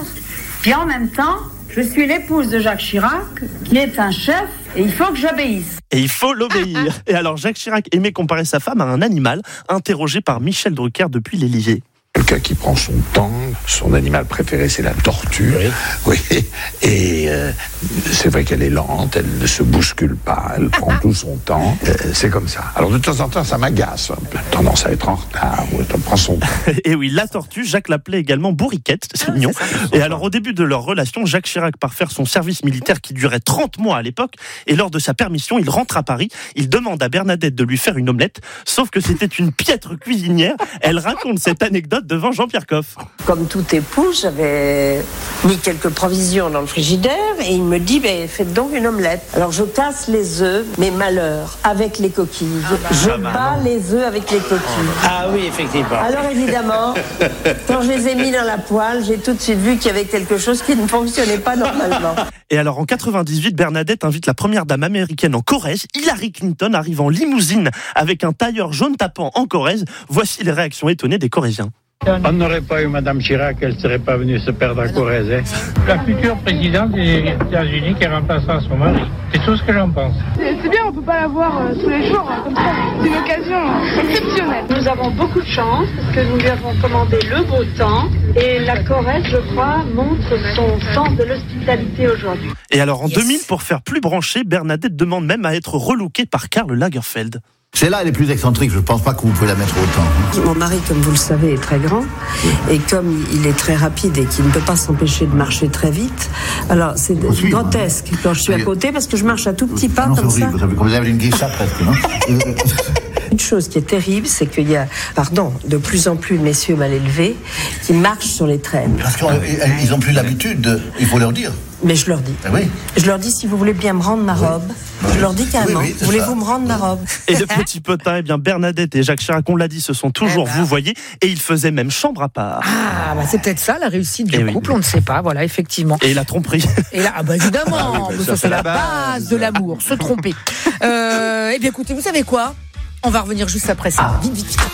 Puis en même temps, je suis l'épouse de Jacques Chirac, qui est un chef, et il faut que j'obéisse. Et il faut l'obéir. Et alors Jacques Chirac aimait comparer sa femme à un animal, interrogé par Michel Drucker depuis l'Élysée. Quelqu'un qui prend son temps, son animal préféré c'est la tortue. Oui. Et c'est vrai qu'elle est lente, elle ne se bouscule pas, elle prend tout son temps. C'est comme ça. Alors de temps en temps ça m'agace, un peu tendance à être en retard, ou elle prend son temps. Et oui, la tortue, Jacques l'appelait également bourriquette, c'est mignon. Et alors au début de leur relation, Jacques Chirac part faire son service militaire qui durait 30 mois à l'époque. Et lors de sa permission, il rentre à Paris, il demande à Bernadette de lui faire une omelette. Sauf que c'était une piètre cuisinière. Elle raconte cette anecdote devant Jean-Pierre Coff. Comme tout époux, j'avais mis quelques provisions dans le frigidaire et il me dit faites donc une omelette. Alors je casse les œufs, mais malheur, avec les coquilles. Je bats les œufs avec les coquilles. Ah oui, effectivement. Alors évidemment, quand je les ai mis dans la poêle, j'ai tout de suite vu qu'il y avait quelque chose qui ne fonctionnait pas normalement. Et alors en 98, Bernadette invite la première dame américaine en Corrèze. Hillary Clinton arrive en limousine avec un tailleur jaune tapant en Corrèze. Voici les réactions étonnées des Corréziens. On n'aurait pas eu Madame Chirac, elle ne serait pas venue se perdre à Corrèze. La future présidente des États-Unis qui remplacera son mari. C'est tout ce que j'en pense. C'est bien, on ne peut pas la voir tous les jours, comme ça. C'est une occasion exceptionnelle. Nous avons beaucoup de chance parce que nous lui avons commandé le beau temps. Et la Corrèze, je crois, montre son sens de l'hospitalité aujourd'hui. Et alors en 2000, pour faire plus branché, Bernadette demande même à être relookée par Karl Lagerfeld. Celle-là, elle est plus excentrique, je ne pense pas que vous pouvez la mettre autant. Mon mari, comme vous le savez, est très grand et comme il est très rapide et qu'il ne peut pas s'empêcher de marcher très vite, alors c'est grotesque quand je suis à côté parce que je marche à tout petit pas comme ça. Vous avez une geisha presque, non? Une chose qui est terrible, c'est qu'il y a, de plus en plus de messieurs mal élevés qui marchent sur les traînes. Parce qu'ils n'ont plus l'habitude, il faut leur dire. Mais je leur dis. Ah oui. Je leur dis, si vous voulez bien me rendre ma robe, je leur dis carrément, voulez-vous me rendre ma robe? Et le petit potin, Bernadette et Jacques Chirac, on l'a dit, se sont toujours vouvoyés et ils faisaient même chambre à part. Ah, c'est peut-être ça la réussite du couple, on ne sait pas, voilà, effectivement. Et la tromperie. Et là, évidemment, ça c'est la base de l'amour, se tromper. Eh bien écoutez, vous savez quoi? On va revenir juste après ça. Vite.